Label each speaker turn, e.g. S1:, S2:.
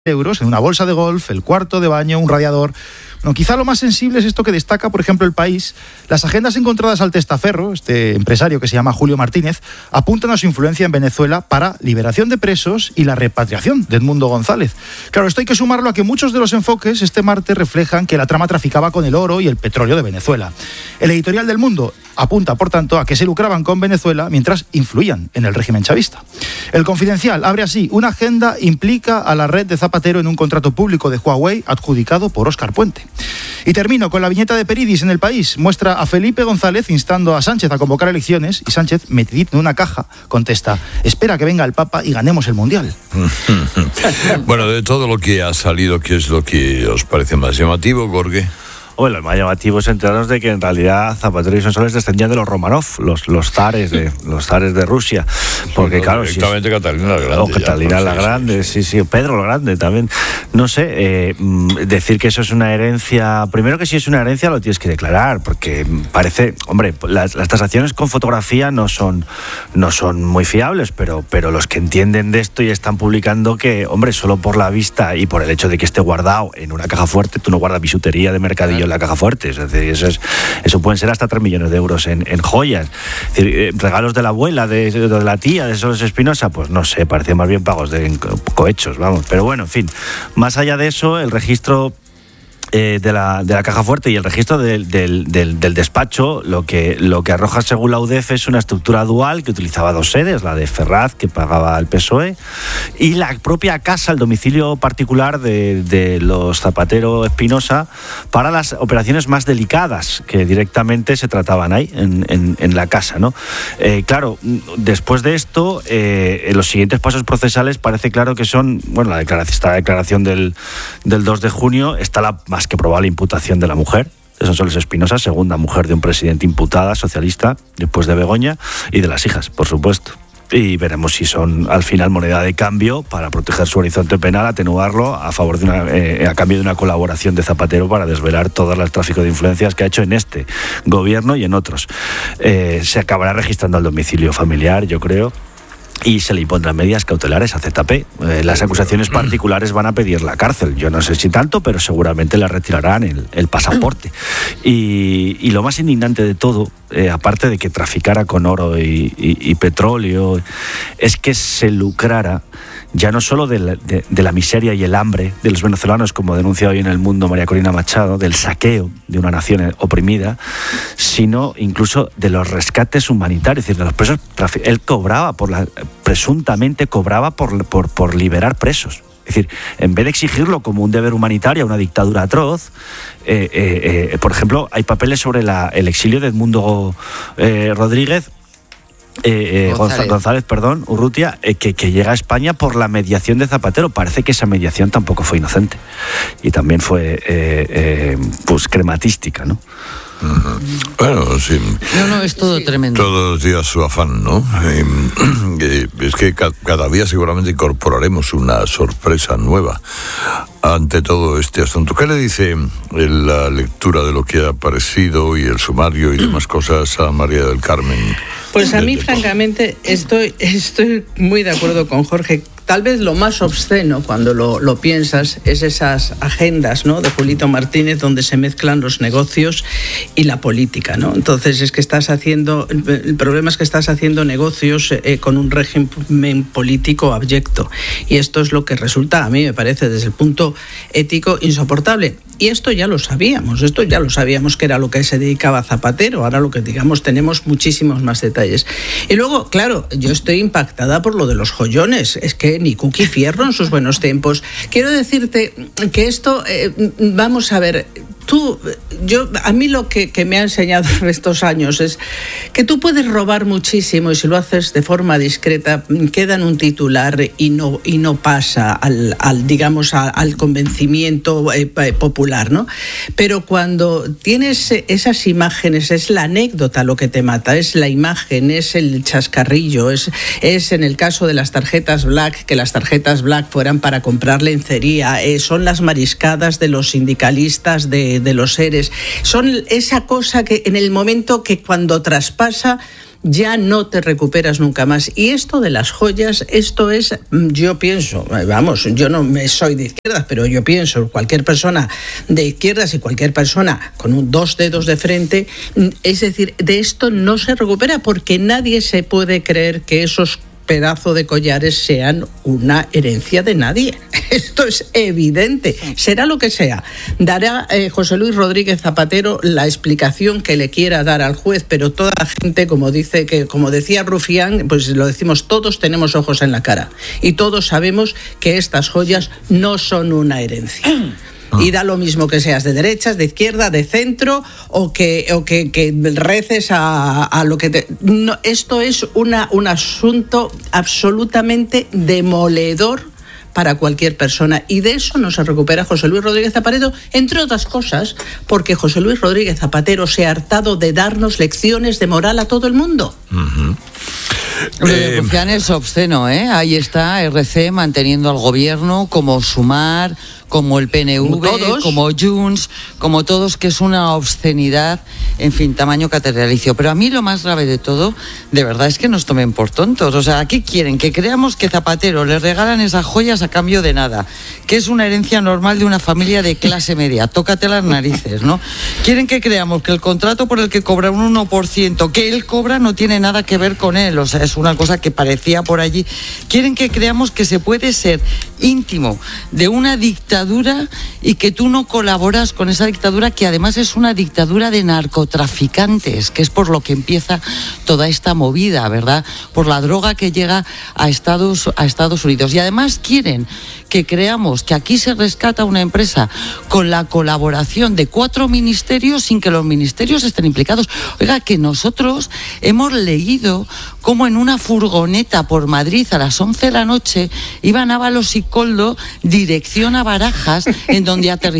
S1: euros en una bolsa de golf, el cuarto de baño, un radiador. Bueno, quizá lo más sensible es esto que destaca, por ejemplo, El País. Las agendas encontradas al testaferro, este empresario que se llama Julio Martínez, apuntan a su influencia en Venezuela para liberación de presos y la repatriación de Edmundo González. Claro, esto hay que sumarlo a que muchos de los enfoques este martes reflejan que la trama traficaba con el oro y el petróleo de Venezuela. El editorial del Mundo apunta, por tanto, a que se lucraban con Venezuela mientras influían en el régimen chavista. El Confidencial abre así: una agenda implica a la red de Zapatero en un contrato público de Huawei adjudicado por Óscar Puente. Y termino con la viñeta de Peridis en El País. Muestra a Felipe González instando a Sánchez a convocar elecciones y Sánchez, metidito en una caja, contesta: espera que venga el Papa y ganemos el Mundial.
S2: Bueno, de todo lo que ha salido, ¿qué es lo que os parece más llamativo, Jorge?
S3: Bueno, lo más llamativo es enterarnos de que en realidad Zapatero y Sonsoles descendían de los Romanov, los zares de Rusia. Porque
S2: no,
S3: claro,
S2: directamente
S3: si es,
S2: Catalina la Grande.
S3: O Catalina la Grande, sí, Pedro el Grande también. No sé, decir que eso es una herencia, primero que si es una herencia lo tienes que declarar, porque parece, hombre, las tasaciones con fotografía no son muy fiables, pero los que entienden de esto y están publicando que, hombre, solo por la vista y por el hecho de que esté guardado en una caja fuerte, tú no guardas bisutería de mercadillo en la caja fuerte, es decir, eso pueden ser hasta 3 millones de euros en joyas. Es decir, regalos de la abuela, de la tía, de Soles Espinosa, pues no sé, parecía más bien pagos de cohechos, vamos. Pero bueno, en fin, más allá de eso, el registro de la caja fuerte y el registro del despacho lo que arroja, según la UDEF, es una estructura dual que utilizaba 2 sedes, la de Ferraz, que pagaba el PSOE, y la propia casa, el domicilio particular de los Zapatero Espinosa, para las operaciones más delicadas que directamente se trataban ahí en la casa, ¿no? Claro, después de esto, los siguientes pasos procesales parece claro que son, bueno, esta declaración del 2 de junio, está la más que probable imputación de la mujer, de Sonsoles Espinosa, segunda mujer de un presidente imputada socialista, después de Begoña, y de las hijas, por supuesto. Y veremos si son al final moneda de cambio para proteger su horizonte penal, atenuarlo a favor a cambio de una colaboración de Zapatero para desvelar todo el tráfico de influencias que ha hecho en este gobierno y en otros. Se acabará registrando al domicilio familiar, yo creo, y se le impondrán medidas cautelares a ZP. Las acusaciones particulares van a pedir la cárcel. Yo no sé si tanto, pero seguramente le retirarán el pasaporte. Y lo más indignante de todo, aparte de que traficara con oro y petróleo, es que se lucrara ya no solo de la miseria y el hambre de los venezolanos, como denuncia hoy en El Mundo María Corina Machado, del saqueo de una nación oprimida, sino incluso de los rescates humanitarios, es decir, de los presos. Él presuntamente cobraba por liberar presos. Es decir, en vez de exigirlo como un deber humanitario a una dictadura atroz, por ejemplo, hay papeles sobre el exilio de Edmundo Rodríguez, González, Urrutia, que llega a España por la mediación de Zapatero. Parece que esa mediación tampoco fue inocente y también fue pues crematística, ¿no?
S2: Bueno, sí.
S4: No, es todo tremendo.
S2: Todos los días su afán, ¿no? Es que cada día seguramente incorporaremos una sorpresa nueva ante todo este asunto. ¿Qué le dice la lectura de lo que ha aparecido y el sumario y demás cosas a María del Carmen?
S5: Pues a mí, francamente, estoy muy de acuerdo con Jorge. Tal vez lo más obsceno, cuando lo piensas, es esas agendas, ¿no?, de Julito Martínez, donde se mezclan los negocios y la política, ¿no? Entonces es que el problema es que estás haciendo negocios con un régimen político abyecto, y esto es lo que resulta, a mí me parece, desde el punto ético, insoportable. Y esto ya lo sabíamos que era lo que se dedicaba Zapatero. Ahora lo que digamos, tenemos muchísimos más detalles. Y luego, claro, yo estoy impactada por lo de los joyones. Es que ni Cookie Fierro en sus buenos tiempos. Quiero decirte que esto, vamos a ver, a mí lo que me ha enseñado estos años es que tú puedes robar muchísimo, y si lo haces de forma discreta queda en un titular y no pasa al convencimiento popular, ¿no? Pero cuando tienes esas imágenes, es la anécdota lo que te mata, es la imagen, es el chascarrillo, es en el caso de las tarjetas Black, que las tarjetas Black fueran para comprar lencería, son las mariscadas de los sindicalistas de los seres, son esa cosa que en el momento que cuando traspasa ya no te recuperas nunca más. Y esto de las joyas, esto es, yo pienso, vamos, yo no me soy de izquierdas, pero yo pienso, cualquier persona de izquierdas y cualquier persona con 2 dedos de frente, es decir, de esto no se recupera, porque nadie se puede creer que esos pedazo de collares sean una herencia de nadie. Esto es evidente. Será lo que sea. Dará José Luis Rodríguez Zapatero la explicación que le quiera dar al juez, pero toda la gente, como decía Rufián, pues lo decimos, todos tenemos ojos en la cara y todos sabemos que estas joyas no son una herencia. Y da lo mismo que seas de derechas, de izquierda, de centro, o que reces a lo que te... No, esto es un asunto absolutamente demoledor para cualquier persona, y de eso no se recupera José Luis Rodríguez Zapatero, entre otras cosas porque José Luis Rodríguez Zapatero se ha hartado de darnos lecciones de moral a todo el mundo.
S2: Uh-huh.
S4: Lo de Rufián es obsceno, ¿eh? Ahí está RC manteniendo al gobierno, como Sumar, como el PNV, como Junts, como todos, que es una obscenidad, en fin, tamaño catedralicio. Pero a mí lo más grave de todo, de verdad, es que nos tomen por tontos. O sea, ¿qué quieren? Que creamos que Zapatero le regalan esas joyas a cambio de nada, que es una herencia normal de una familia de clase media. Tócate las narices, ¿no? Quieren que creamos que el contrato por el que cobra un 1%, que él cobra, no tiene nada que ver con él. O sea, es una cosa que parecía por allí. Quieren que creamos que se puede ser íntimo de una dictadura y que tú no colaboras con esa dictadura, que además es una dictadura de narcotraficantes, que es por lo que empieza toda esta movida, ¿verdad? Por la droga que llega a Estados Unidos. Y además quieren que creamos que aquí se rescata una empresa con la colaboración de 4 ministerios sin que los ministerios estén implicados. Oiga, que nosotros hemos leído cómo en una furgoneta por Madrid a las 11 de la noche iban Ábalos y Koldo dirección a Barajas, en donde aterrizaron